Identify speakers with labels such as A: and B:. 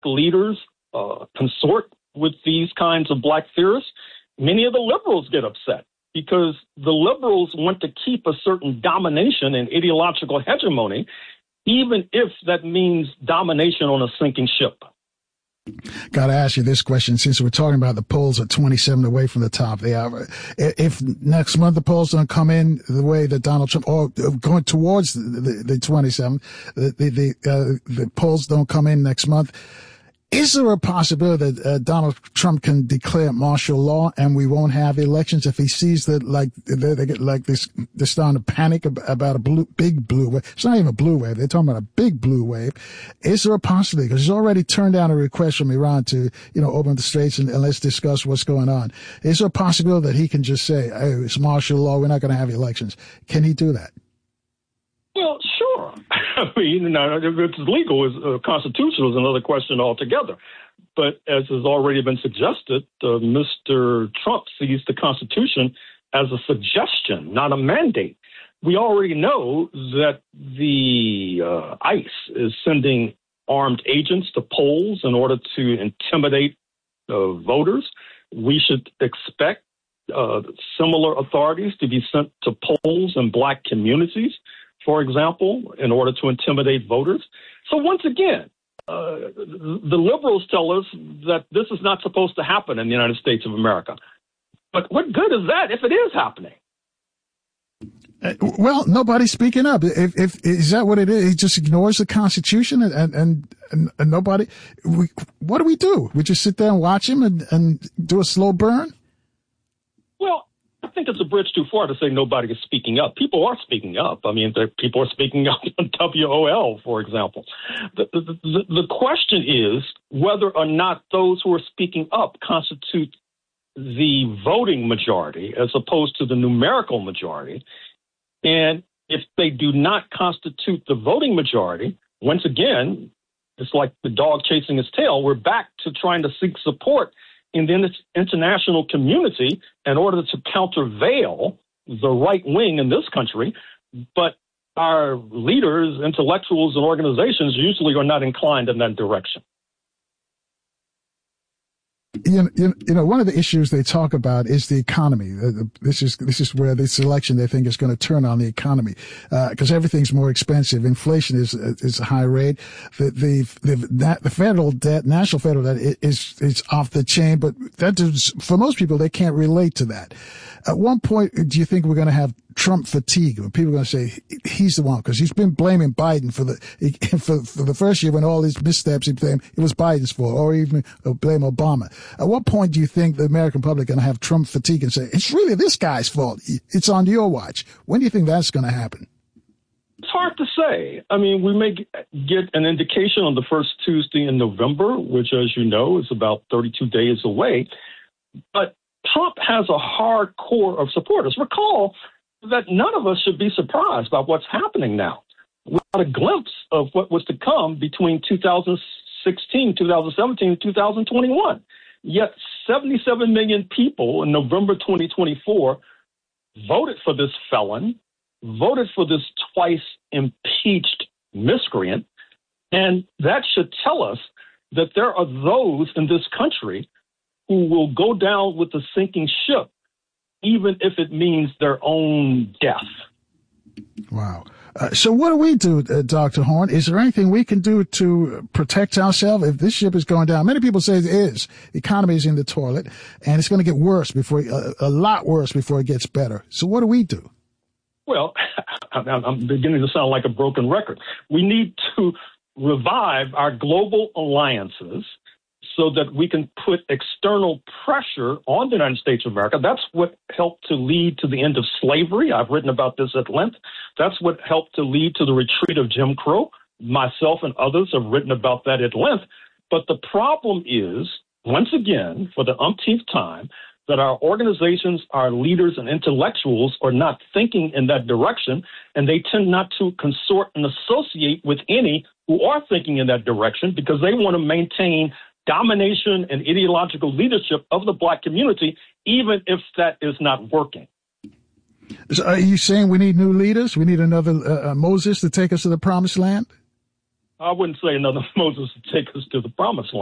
A: leaders consort with these kinds of black theorists, many of the liberals get upset because the liberals want to keep a certain domination and ideological hegemony, even if that means domination on a sinking ship.
B: Got to ask you this question, since we're talking about the polls at 27 away from the top. They are, if next month the polls don't come in the way that Donald Trump, or going towards the 27, the polls don't come in next month, is there a possibility that Donald Trump can declare martial law and we won't have elections if he sees that they get like this, they're starting to panic about a big blue wave? It's not even a blue wave. They're talking about a big blue wave. Is there a possibility? Because he's already turned down a request from Iran to, open the straits and let's discuss what's going on. Is there a possibility that he can just say, hey, it's martial law, we're not going to have elections? Can he do that?
A: Well, sure. I mean, if it's legal, is constitutional is another question altogether. But as has already been suggested, Mr. Trump sees the Constitution as a suggestion, not a mandate. We already know that the ICE is sending armed agents to polls in order to intimidate voters. We should expect similar authorities to be sent to polls in black communities, for example, in order to intimidate voters. So once again, the liberals tell us that this is not supposed to happen in the United States of America. But what good is that if it is happening?
B: Well, nobody's speaking up. If is that what it is? He just ignores the Constitution and nobody. What do we do? We just sit there and watch him and do a slow burn?
A: Well, I think it's a bridge too far to say nobody is speaking up. People are speaking up. I mean, people are speaking up on WOL, for example. The question is whether or not those who are speaking up constitute the voting majority as opposed to the numerical majority. And if they do not constitute the voting majority, once again, it's like the dog chasing his tail. We're back to trying to seek support in the international community in order to countervail the right wing in this country. But our leaders, intellectuals, and organizations usually are not inclined in that direction.
B: One of the issues they talk about is the economy. This is where this election they think is going to turn on the economy, because everything's more expensive. Inflation is a high rate. The federal debt, national federal debt, is off the chain. But that is, for most people, they can't relate to that. At one point, do you think we're going to have Trump fatigue, where people are going to say he's the one, because he's been blaming Biden for the first year when all these missteps he blamed, it was Biden's fault, or even blame Obama. At what point do you think the American public are going to have Trump fatigue and say it's really this guy's fault? It's on your watch. When do you think that's going to happen?
A: It's hard to say. I mean, we may get an indication on the first Tuesday in November, which, as you know, is about 32 days away. But Trump has a hard core of supporters. Recall that none of us should be surprised by what's happening now. We got a glimpse of what was to come between 2016, 2017, and 2021. Yet 77 million people in November 2024 voted for this felon, voted for this twice impeached miscreant. And that should tell us that there are those in this country who will go down with the sinking ship, even if it means their own death.
B: Wow. So what do we do, Dr. Horne? Is there anything we can do to protect ourselves if this ship is going down? Many people say it is. The economy is in the toilet, and it's going to get worse a lot worse before it gets better. So what do we do?
A: Well, I'm beginning to sound like a broken record. We need to revive our global alliances so that we can put external pressure on the United States of America. That's what helped to lead to the end of slavery. I've written about this at length. That's what helped to lead to the retreat of Jim Crow. Myself and others have written about that at length. But the problem is, once again, for the umpteenth time, that our organizations, our leaders and intellectuals are not thinking in that direction, and they tend not to consort and associate with any who are thinking in that direction because they want to maintain domination and ideological leadership of the black community, even if that is not working.
B: So are you saying we need new leaders? We need another Moses to take us to the promised land?
A: I wouldn't say another Moses to take us to the promised land.